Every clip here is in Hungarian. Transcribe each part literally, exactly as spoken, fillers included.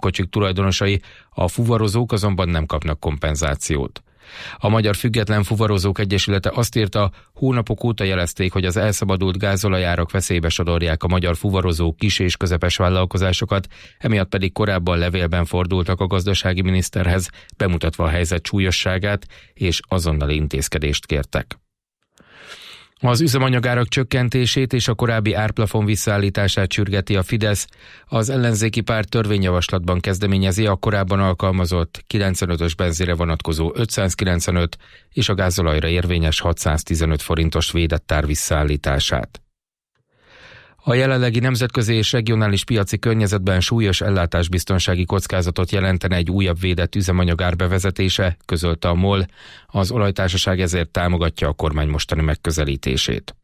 gépkocsik tulajdonosai, a fuvarozók azonban nem kapnak kompenzációt. A Magyar Független Fuvarozók Egyesülete azt írta, hónapok óta jelezték, hogy az elszabadult gázolajárak veszélybe sodorják a magyar fuvarozó kis- és közepes vállalkozásokat, emiatt pedig korábban levélben fordultak a gazdasági miniszterhez, bemutatva a helyzet súlyosságát, és azonnali intézkedést kértek. Az üzemanyagárak csökkentését és a korábbi árplafon visszaállítását sürgeti a Fidesz. Az ellenzéki párt törvényjavaslatban kezdeményezi a korábban alkalmazott kilencvenötös benzinre vonatkozó ötszázkilencvenöt és a gázolajra érvényes hatszáztizenöt forintos védett ár visszaállítását. A jelenlegi nemzetközi és regionális piaci környezetben súlyos ellátásbiztonsági kockázatot jelentene egy újabb védett üzemanyagár bevezetése, közölte a MOL. Az olajtársaság ezért támogatja a kormány mostani megközelítését.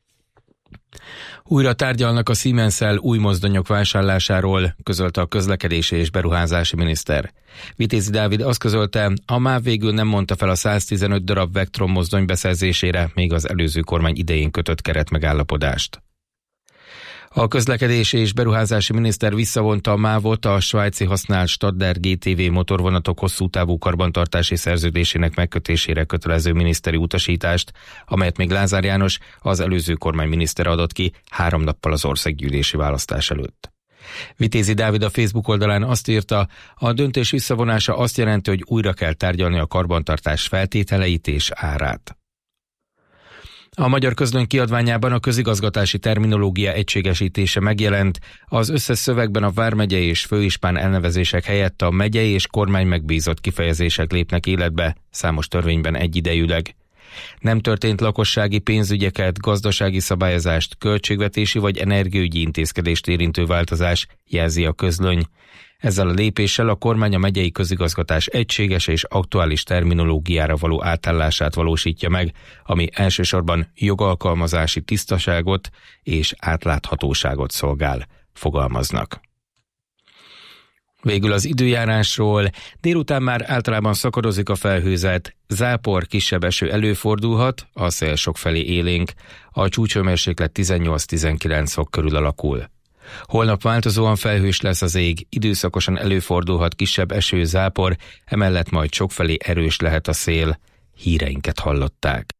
Újra tárgyalnak a Siemens-szel új mozdonyok vásárlásáról, közölte a közlekedési és beruházási miniszter. Vitézi Dávid azt közölte, a MÁV végül nem mondta fel a száztizenöt darab Vectron mozdony beszerzésére még az előző kormány idején kötött keretmegállapodást. A közlekedési és beruházási miniszter visszavonta a mávot, a svájci használt Stadler gé té vé motorvonatok hosszú távú karbantartási szerződésének megkötésére kötelező miniszteri utasítást, amelyet még Lázár János, az előző kormány minisztere adott ki három nappal az országgyűlési választás előtt. Vitézi Dávid a Facebook oldalán azt írta, a döntés visszavonása azt jelenti, hogy újra kell tárgyalni a karbantartás feltételeit és árát. A Magyar Közlöny kiadványában a közigazgatási terminológia egységesítése megjelent, az összes szövegben a vármegyei és főispán elnevezések helyett a megyei és kormány megbízott kifejezések lépnek életbe, számos törvényben egyidejűleg. Nem történt lakossági pénzügyeket, gazdasági szabályozást, költségvetési vagy energiaügyi intézkedést érintő változás, jelzi a Közlöny. Ezzel a lépéssel a kormány a megyei közigazgatás egységes és aktuális terminológiára való átállását valósítja meg, ami elsősorban jogalkalmazási tisztaságot és átláthatóságot szolgál, fogalmaznak. Végül az időjárásról. Délután már általában szakadozik a felhőzet, zápor, kisebb eső előfordulhat, a szél sokfelé élénk, a csúcshőmérséklet tizennyolc-tizenkilenc fok körül alakul. Holnap változóan felhős lesz az ég, időszakosan előfordulhat kisebb eső, zápor, emellett majd sokfelé erős lehet a szél. Híreinket hallották.